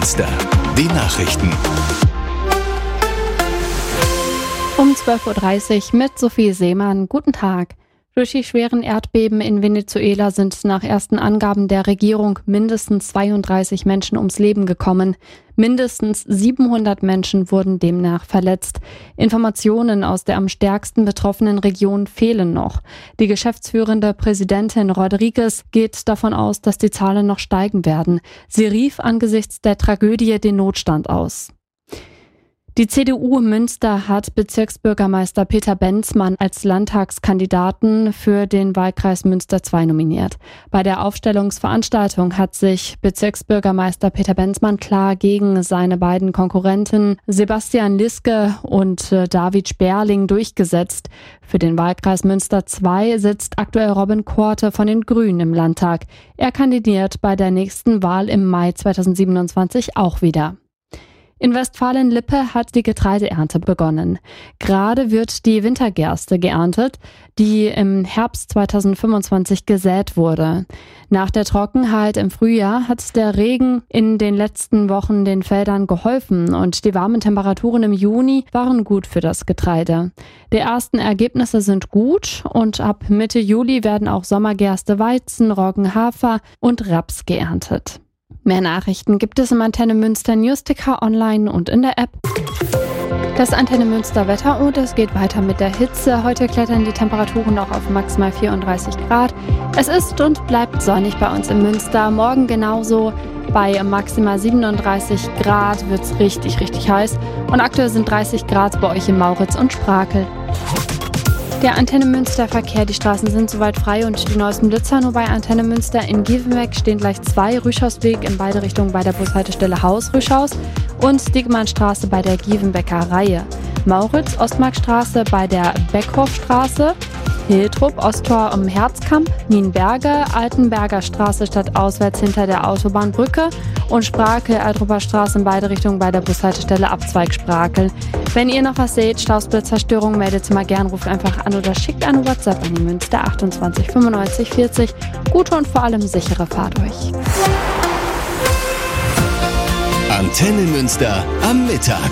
Münster. Die Nachrichten. Um 12.30 Uhr mit Sophie Seemann. Guten Tag. Durch die schweren Erdbeben in Venezuela sind nach ersten Angaben der Regierung mindestens 32 Menschen ums Leben gekommen. Mindestens 700 Menschen wurden demnach verletzt. Informationen aus der am stärksten betroffenen Region fehlen noch. Die geschäftsführende Präsidentin Rodriguez geht davon aus, dass die Zahlen noch steigen werden. Sie rief angesichts der Tragödie den Notstand aus. Die CDU Münster hat Bezirksbürgermeister Peter Benzmann als Landtagskandidaten für den Wahlkreis Münster II nominiert. Bei der Aufstellungsveranstaltung hat sich Bezirksbürgermeister Peter Benzmann klar gegen seine beiden Konkurrenten Sebastian Liske und David Sperling durchgesetzt. Für den Wahlkreis Münster II sitzt aktuell Robin Korte von den Grünen im Landtag. Er kandidiert bei der nächsten Wahl im Mai 2027 auch wieder. In Westfalen-Lippe hat die Getreideernte begonnen. Gerade wird die Wintergerste geerntet, die im Herbst 2025 gesät wurde. Nach der Trockenheit im Frühjahr hat der Regen in den letzten Wochen den Feldern geholfen und die warmen Temperaturen im Juni waren gut für das Getreide. Die ersten Ergebnisse sind gut und ab Mitte Juli werden auch Sommergerste, Weizen, Roggen, Hafer und Raps geerntet. Mehr Nachrichten gibt es im Antenne Münster Newsticker online und in der App. Das Antenne Münster Wetter und es geht weiter mit der Hitze. Heute klettern die Temperaturen noch auf maximal 34 Grad. Es ist und bleibt sonnig bei uns in Münster. Morgen genauso. Bei maximal 37 Grad wird es richtig, richtig heiß. Und aktuell sind 30 Grad bei euch in Mauritz und Sprakel. Der Antenne Münster Verkehr, die Straßen sind soweit frei und die neuesten Blitzer. Nur bei Antenne Münster in Gievenbeck stehen gleich 2, Rüschhausweg in beide Richtungen bei der Bushaltestelle Haus-Rüschhaus und Diekmannstraße bei der Gievenbecker Reihe. Mauritz, Ostmarkstraße bei der Beckhofstraße, Hiltrup, Osttor am Herzkamp, Nienberge, Altenberger Straße stadtauswärts hinter der Autobahnbrücke und Sprakel, Altrupper Straße in beide Richtungen bei der Bushaltestelle Abzweig Sprakel. Wenn ihr noch was seht, Stausblitzerstörungen, meldet sie mal gern, ruft einfach an oder schickt eine WhatsApp an die Münster 28 95 40. Gute und vor allem sichere Fahrt euch. Antenne Münster am Mittag.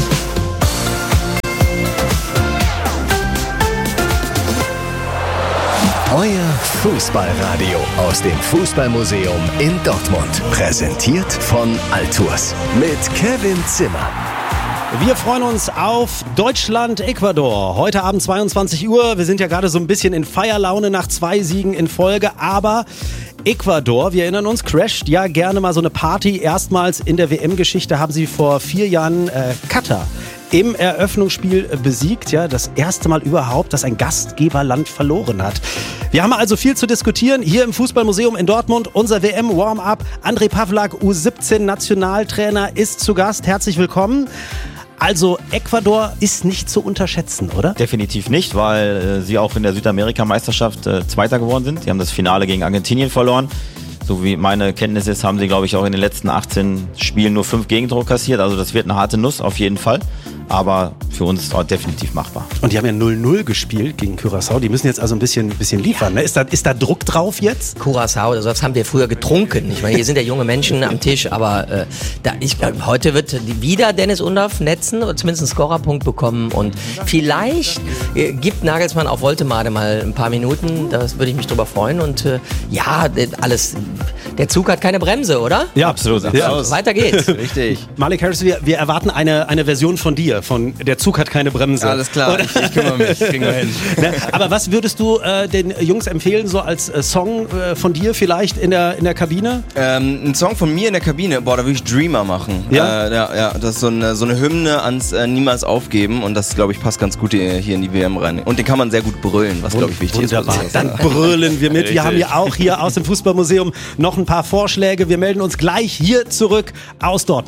Euer Fußballradio aus dem Fußballmuseum in Dortmund. Präsentiert von Altours mit Kevin Zimmer. Wir freuen uns auf Deutschland-Ecuador. Heute Abend 22 Uhr. Wir sind ja gerade so ein bisschen in Feierlaune nach 2 Siegen in Folge. Aber Ecuador, wir erinnern uns, crasht ja gerne mal so eine Party. Erstmals in der WM-Geschichte haben sie vor 4 Jahren Katar im Eröffnungsspiel besiegt. Ja, das erste Mal überhaupt, dass ein Gastgeberland verloren hat. Wir haben also viel zu diskutieren hier im Fußballmuseum in Dortmund. Unser WM-Warm-Up. André Pavlak, U17-Nationaltrainer, ist zu Gast. Herzlich willkommen. Also Ecuador ist nicht zu unterschätzen, oder? Definitiv nicht, weil sie auch in der Südamerika-Meisterschaft Zweiter geworden sind. Sie haben das Finale gegen Argentinien verloren. So wie meine Kenntnis ist, haben sie, glaube ich, auch in den letzten 18 Spielen nur 5 Gegentore kassiert. Also das wird eine harte Nuss auf jeden Fall. Aber für uns ist es definitiv machbar. Und die haben ja 0-0 gespielt gegen Curaçao. Die müssen jetzt also ein bisschen liefern. Ne? Ist da Druck drauf jetzt? Curaçao, das haben wir früher getrunken. Ich meine, hier sind ja junge Menschen am Tisch, aber heute wird wieder Dennis Undorf netzen oder zumindest einen Scorerpunkt bekommen. Und vielleicht gibt Nagelsmann auf Woltemade mal ein paar Minuten. Da würde ich mich drüber freuen. Und alles. Der Zug hat keine Bremse, oder? Ja, absolut. Ja. Weiter geht's. Richtig. Malik Harris, wir erwarten eine Version von dir, von Der Zug hat keine Bremse. Ja, alles klar, ich kümmere mich, kriegen wir hin. Aber was würdest du den Jungs empfehlen, so als Song von dir vielleicht in der Kabine? Ein Song von mir in der Kabine, da würde ich Dreamer machen. Ja? Das ist so eine Hymne ans Niemals aufgeben und das, glaube ich, passt ganz gut hier in die WM rein. Und den kann man sehr gut brüllen, was, glaube ich, wichtig ist. Wunderbar, dann brüllen wir mit. Richtig. Wir haben ja auch hier aus dem Fußballmuseum noch ein paar Vorschläge. Wir melden uns gleich hier zurück aus Dortmund.